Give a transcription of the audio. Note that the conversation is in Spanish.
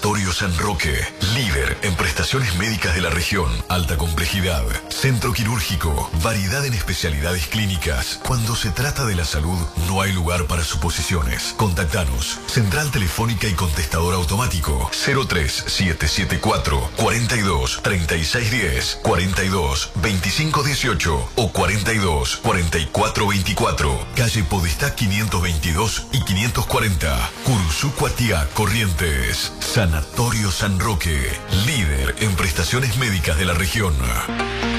Sanatorio San Roque, líder en prestaciones médicas de la región, alta complejidad, centro quirúrgico, variedad en especialidades clínicas. Cuando se trata de la salud, no hay lugar para suposiciones. Contactanos. Central telefónica y contestador automático 03774 42 3610, 42 2518 o 42 44 24. Calle Podestá 522 y 540. Curuzú Cuatiá, Corrientes. Sanatorio San Roque, líder en prestaciones médicas de la región.